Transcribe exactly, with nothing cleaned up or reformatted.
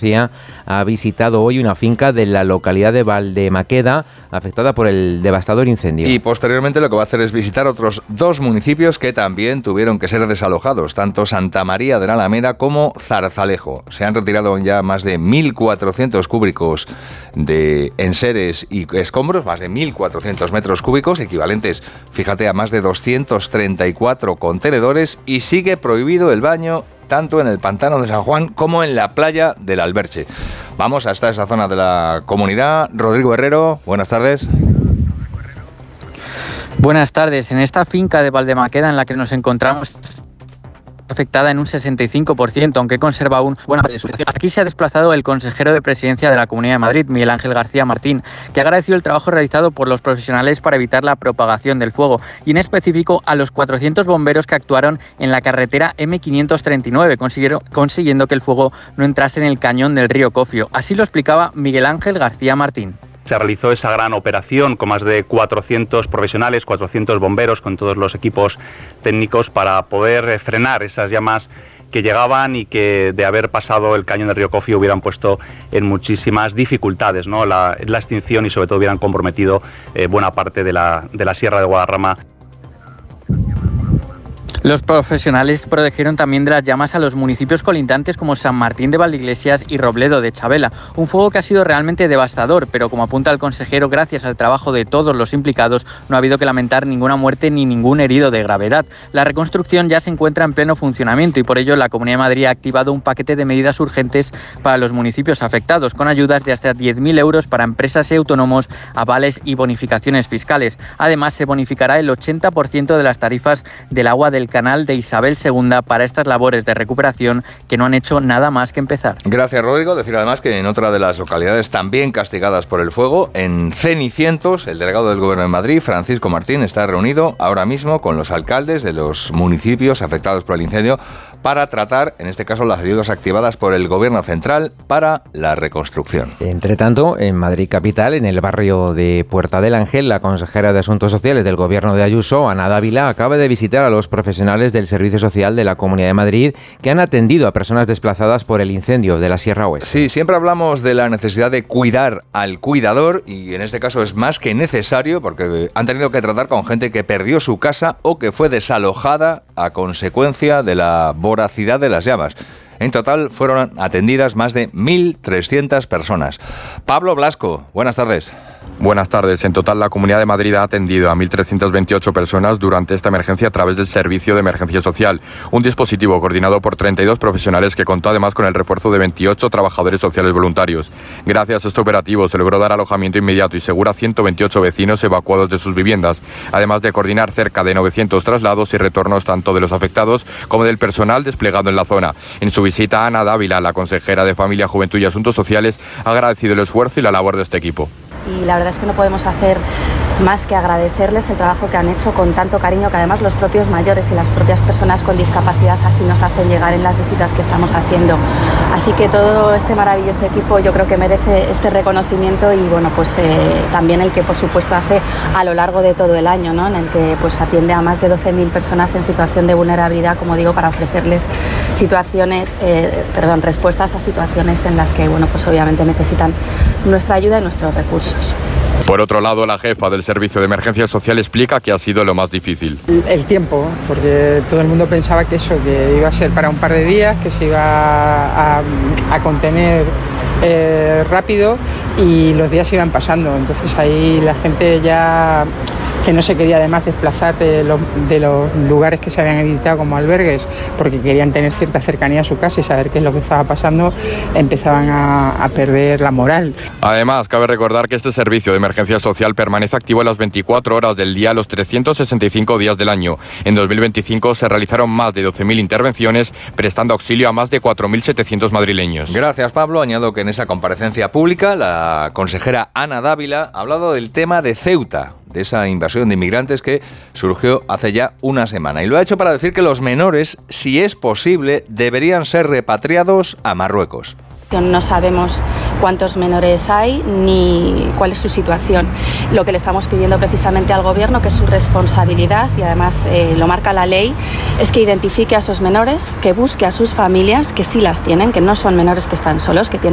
García ha visitado hoy una finca de la localidad de Valdemaqueda, afectada por el devastador incendio. Y posteriormente lo que va a hacer es visitar otros dos municipios que también tuvieron que ser desalojados, tanto Santa María de la Alameda como Zarzalejo. Se han retirado ya más de mil cuatrocientos cúbicos de enseres y escombros, más de mil cuatrocientos metros cúbicos, equivalentes, fíjate, a más de doscientos treinta y cuatro contenedores, y sigue prohibido el baño tanto en el pantano de San Juan como en la playa del Alberche. Vamos hasta esa zona de la comunidad. Rodrigo Herrero, buenas tardes. Buenas tardes. En esta finca de Valdemaqueda en la que nos encontramos, afectada en un sesenta y cinco por ciento, aunque conserva aún buena parte de su situación. Aquí se ha desplazado el consejero de Presidencia de la Comunidad de Madrid, Miguel Ángel García Martín, que ha agradecido el trabajo realizado por los profesionales para evitar la propagación del fuego, y en específico a los cuatrocientos bomberos que actuaron en la carretera eme quinientos treinta y nueve, consiguiendo que el fuego no entrase en el cañón del río Cofio. Así lo explicaba Miguel Ángel García Martín. Se realizó esa gran operación con más de cuatrocientos profesionales, cuatrocientos bomberos, con todos los equipos técnicos para poder frenar esas llamas que llegaban y que, de haber pasado el cañón del río Cofio, hubieran puesto en muchísimas dificultades, ¿no? la, la extinción, y sobre todo hubieran comprometido eh, buena parte de la, de la Sierra de Guadarrama. Los profesionales protegieron también de las llamas a los municipios colindantes como San Martín de Valdeiglesias y Robledo de Chabela. Un fuego que ha sido realmente devastador, pero como apunta el consejero, gracias al trabajo de todos los implicados, no ha habido que lamentar ninguna muerte ni ningún herido de gravedad. La reconstrucción ya se encuentra en pleno funcionamiento y por ello la Comunidad de Madrid ha activado un paquete de medidas urgentes para los municipios afectados, con ayudas de hasta diez mil euros para empresas y autónomos, avales y bonificaciones fiscales. Además, se bonificará el ochenta por ciento de las tarifas del agua del canal de Isabel segunda para estas labores de recuperación que no han hecho nada más que empezar. Gracias, Rodrigo. Decir además que en otra de las localidades también castigadas por el fuego, en Cenicientos, el delegado del Gobierno de Madrid, Francisco Martín, está reunido ahora mismo con los alcaldes de los municipios afectados por el incendio para tratar, en este caso, las ayudas activadas por el Gobierno central para la reconstrucción. Entre tanto, en Madrid capital, en el barrio de Puerta del Ángel, la consejera de Asuntos Sociales del Gobierno de Ayuso, Ana Dávila, acaba de visitar a los profesionales del Servicio Social de la Comunidad de Madrid que han atendido a personas desplazadas por el incendio de la Sierra Oeste. Sí, siempre hablamos de la necesidad de cuidar al cuidador, y en este caso es más que necesario porque han tenido que tratar con gente que perdió su casa o que fue desalojada a consecuencia de la voracidad de las llamas. En total fueron atendidas más de mil trescientas personas. Pablo Blasco, buenas tardes. Buenas tardes. En total, la Comunidad de Madrid ha atendido a mil trescientas veintiocho personas durante esta emergencia a través del Servicio de Emergencia Social, un dispositivo coordinado por treinta y dos profesionales que contó además con el refuerzo de veintiocho trabajadores sociales voluntarios. Gracias a este operativo se logró dar alojamiento inmediato y seguro a ciento veintiocho vecinos evacuados de sus viviendas, además de coordinar cerca de novecientos traslados y retornos tanto de los afectados como del personal desplegado en la zona. En su visita, Ana Dávila, la consejera de Familia, Juventud y Asuntos Sociales, ha agradecido el esfuerzo y la labor de este equipo. Y la verdad es que no podemos hacer más que agradecerles el trabajo que han hecho con tanto cariño, que además los propios mayores y las propias personas con discapacidad así nos hacen llegar en las visitas que estamos haciendo. Así que todo este maravilloso equipo yo creo que merece este reconocimiento, y bueno, pues eh, también el que por supuesto hace a lo largo de todo el año, ¿no? En el que pues atiende a más de doce mil personas en situación de vulnerabilidad, como digo, para ofrecerles situaciones, eh, perdón, respuestas a situaciones en las que, bueno, pues obviamente necesitan nuestra ayuda y nuestros recursos. Por otro lado, la jefa del Servicio de Emergencia Social explica que ha sido lo más difícil. El tiempo, porque todo el mundo pensaba que eso, que iba a ser para un par de días, que se iba a, a contener eh, rápido, y los días iban pasando. Entonces ahí la gente ya, que no se quería además desplazar de los, de los lugares que se habían habilitado como albergues, porque querían tener cierta cercanía a su casa y saber qué es lo que estaba pasando, empezaban a, a perder la moral. Además, cabe recordar que este servicio de emergencia social permanece activo las veinticuatro horas del día, los trescientos sesenta y cinco días del año. En dos mil veinticinco se realizaron más de doce mil intervenciones, prestando auxilio a más de cuatro mil setecientos madrileños. Gracias, Pablo. Añado que en esa comparecencia pública la consejera Ana Dávila ha hablado del tema de Ceuta, de esa invasión de inmigrantes que surgió hace ya una semana. Y lo ha hecho para decir que los menores, si es posible, deberían ser repatriados a Marruecos. No sabemos cuántos menores hay ni cuál es su situación. Lo que le estamos pidiendo precisamente al Gobierno, que es su responsabilidad y además eh, lo marca la ley, es que identifique a esos menores, que busque a sus familias, que sí las tienen, que no son menores que están solos, que tienen